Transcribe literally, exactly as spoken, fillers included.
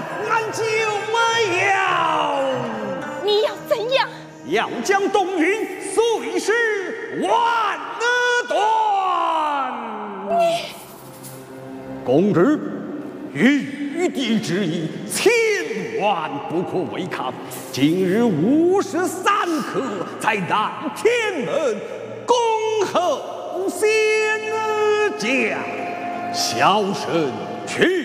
俺就没有。 你要怎样？ 要将东云碎尸万段。 你， 公之玉帝之意，千万不可违抗。今日午时三刻，在南天门恭候仙驾，小神去。